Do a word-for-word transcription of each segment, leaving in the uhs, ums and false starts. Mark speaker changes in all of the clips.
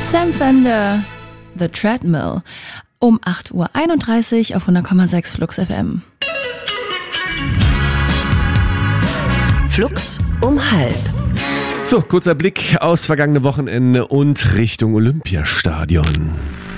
Speaker 1: Sam Fender, The Treadmill. Um acht Uhr einunddreißig auf hundert Komma sechs Flux F M.
Speaker 2: Flux um halb.
Speaker 3: So, kurzer Blick aus vergangene Wochenende und Richtung Olympiastadion.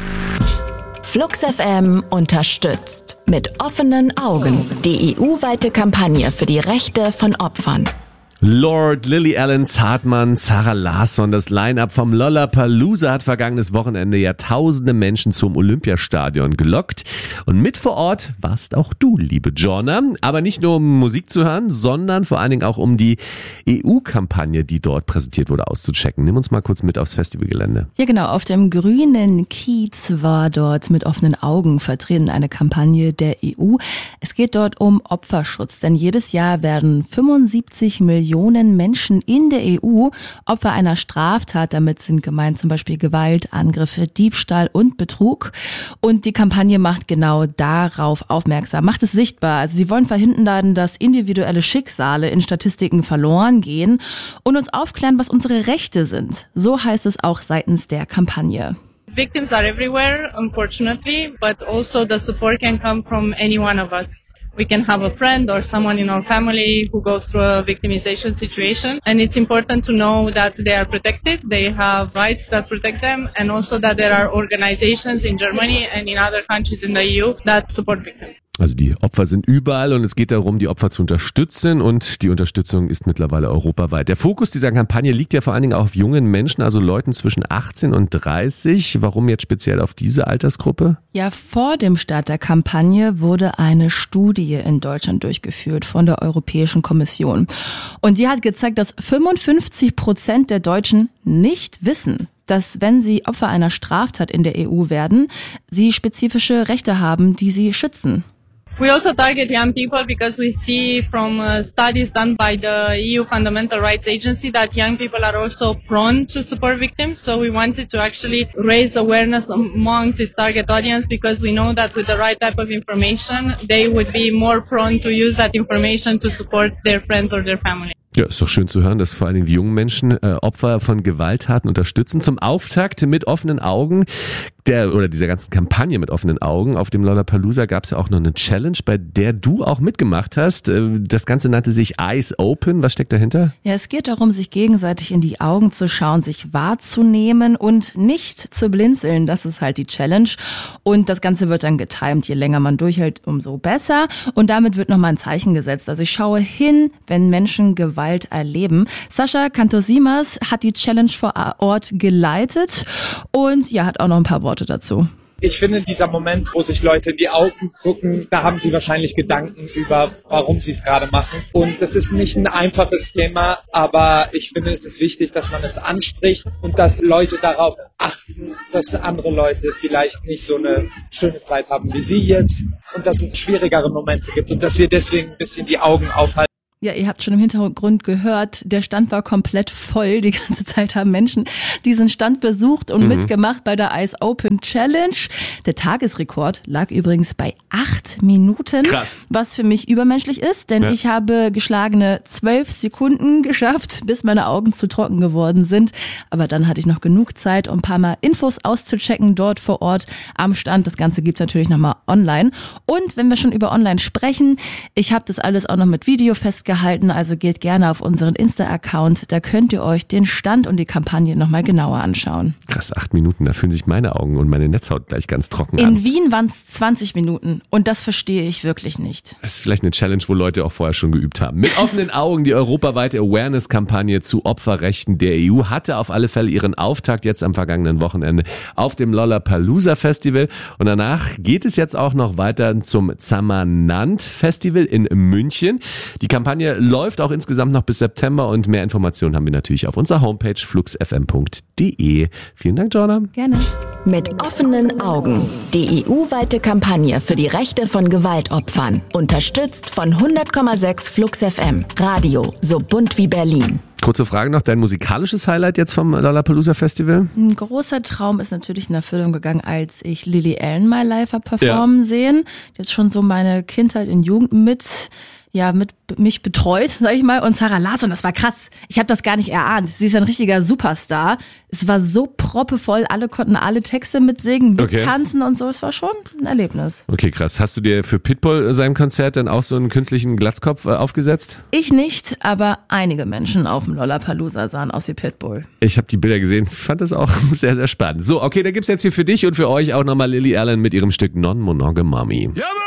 Speaker 2: Flux F M unterstützt mit offenen Augen die E U-weite Kampagne für die Rechte von Opfern.
Speaker 3: Lorde, Lily Allen, Hartmann, Zara Larsson, das Line-Up vom Lollapalooza hat vergangenes Wochenende ja tausende Menschen zum Olympiastadion gelockt. Und mit vor Ort warst auch du, liebe Jorna. Aber nicht nur um Musik zu hören, sondern vor allen Dingen auch um die E U-Kampagne, die dort präsentiert wurde, auszuchecken. Nimm uns mal kurz mit aufs Festivalgelände.
Speaker 1: Ja genau, auf dem grünen Kiez war dort mit offenen Augen vertreten eine Kampagne der E U. Es geht dort um Opferschutz, denn jedes Jahr werden fünfundsiebzig Millionen Menschen in der E U Opfer einer Straftat. Damit sind gemeint zum Beispiel Gewalt, Angriffe, Diebstahl und Betrug. Und die Kampagne macht genau darauf aufmerksam, macht es sichtbar. Also sie wollen verhindern, dass individuelle Schicksale in Statistiken verloren gehen und uns aufklären, was unsere Rechte sind. So heißt es auch seitens der Kampagne.
Speaker 4: Victims are everywhere, unfortunately, but also the support can come from any one of us. We can have a friend or someone in our family who goes through a victimization situation. And it's important to know that they are protected, they have rights that protect them, and also that there are organizations in Germany and in other countries in the E U that support victims.
Speaker 3: Also die Opfer sind überall und es geht darum, die Opfer zu unterstützen und die Unterstützung ist mittlerweile europaweit. Der Fokus dieser Kampagne liegt ja vor allen Dingen auch auf jungen Menschen, also Leuten zwischen achtzehn und dreißig. Warum jetzt speziell auf diese Altersgruppe?
Speaker 1: Ja, vor dem Start der Kampagne wurde eine Studie in Deutschland durchgeführt von der Europäischen Kommission. Und die hat gezeigt, dass fünfundfünfzig Prozent der Deutschen nicht wissen, dass wenn sie Opfer einer Straftat in der E U werden, sie spezifische Rechte haben, die sie schützen.
Speaker 4: We also target young people because we see from uh, studies done by the E U Fundamental Rights Agency that young people are also prone to support victims. So we wanted to actually raise awareness amongst this target audience because we know that with the right type of information, they would be more prone to use that information to support their friends or their family.
Speaker 3: Ja, ist doch schön zu hören, dass vor allen Dingen die jungen Menschen äh, Opfer von Gewalttaten unterstützen. Zum Auftakt mit offenen Augen der oder dieser ganzen Kampagne mit offenen Augen auf dem Lollapalooza gab es ja auch noch eine Challenge, bei der du auch mitgemacht hast. Das Ganze nannte sich Eyes Open. Was steckt dahinter?
Speaker 1: Ja, es geht darum, sich gegenseitig in die Augen zu schauen, sich wahrzunehmen und nicht zu blinzeln. Das ist halt die Challenge. Und das Ganze wird dann getimed. Je länger man durchhält, umso besser. Und damit wird nochmal ein Zeichen gesetzt. Also ich schaue hin, wenn Menschen Gewalt erleben. Sascha Cantosimas hat die Challenge vor Ort geleitet und ja, hat auch noch ein paar Worte dazu.
Speaker 5: Ich finde, dieser Moment, wo sich Leute in die Augen gucken, da haben sie wahrscheinlich Gedanken über, warum sie es gerade machen. Und das ist nicht ein einfaches Thema, aber ich finde, es ist wichtig, dass man es anspricht und dass Leute darauf achten, dass andere Leute vielleicht nicht so eine schöne Zeit haben wie sie jetzt und dass es schwierigere Momente gibt und dass wir deswegen ein bisschen die Augen aufhalten.
Speaker 1: Ja, ihr habt schon im Hintergrund gehört, der Stand war komplett voll. Die ganze Zeit haben Menschen diesen Stand besucht und mhm. mitgemacht bei der Eyes Open Challenge. Der Tagesrekord lag übrigens bei acht Minuten.
Speaker 3: Krass.
Speaker 1: Was für mich übermenschlich ist, denn ja. ich habe geschlagene zwölf Sekunden geschafft, bis meine Augen zu trocken geworden sind. Aber dann hatte ich noch genug Zeit, um ein paar Mal Infos auszuchecken dort vor Ort am Stand. Das Ganze gibt's natürlich nochmal online. Und wenn wir schon über online sprechen, ich habe das alles auch noch mit Video festgehalten. Gehalten, also geht gerne auf unseren Insta-Account, da könnt ihr euch den Stand und die Kampagne nochmal genauer anschauen.
Speaker 3: Krass, acht Minuten, da fühlen sich meine Augen und meine Netzhaut gleich ganz trocken
Speaker 1: In
Speaker 3: an.
Speaker 1: In Wien waren es zwanzig Minuten und das verstehe ich wirklich nicht.
Speaker 3: Das ist vielleicht eine Challenge, wo Leute auch vorher schon geübt haben. Mit offenen Augen, die europaweite Awareness-Kampagne zu Opferrechten der E U hatte auf alle Fälle ihren Auftakt jetzt am vergangenen Wochenende auf dem Lollapalooza Festival und danach geht es jetzt auch noch weiter zum Zamanant Festival in München. Die Kampagne läuft auch insgesamt noch bis September und mehr Informationen haben wir natürlich auf unserer Homepage flux f m punkt d e. Vielen Dank, Jorna.
Speaker 1: Gerne.
Speaker 2: Mit offenen Augen. Die E U-weite Kampagne für die Rechte von Gewaltopfern. Unterstützt von hundert Komma sechs Flux F M. Radio so bunt wie Berlin.
Speaker 3: Kurze Frage noch, dein musikalisches Highlight jetzt vom Lollapalooza Festival?
Speaker 1: Ein großer Traum ist natürlich in Erfüllung gegangen, als ich Lily Allen mal live habe performen ja. sehen. Jetzt schon so meine Kindheit und Jugend mit ja mit mich betreut, sag ich mal, und Sarah Larsson, das war krass. Ich habe das gar nicht erahnt. Sie ist ein richtiger Superstar. Es war so proppevoll, alle konnten alle Texte mitsingen, mittanzen okay. und so. Es war schon ein Erlebnis.
Speaker 3: Okay, krass. Hast du dir für Pitbull seinem Konzert dann auch so einen künstlichen Glatzkopf äh, aufgesetzt?
Speaker 1: Ich nicht, aber einige Menschen auf dem Lollapalooza sahen aus wie Pitbull.
Speaker 3: Ich habe die Bilder gesehen, fand das auch sehr, sehr spannend. So, okay, da gibt's jetzt hier für dich und für euch auch nochmal Lily Allen mit ihrem Stück Non-Monogamy. Ja,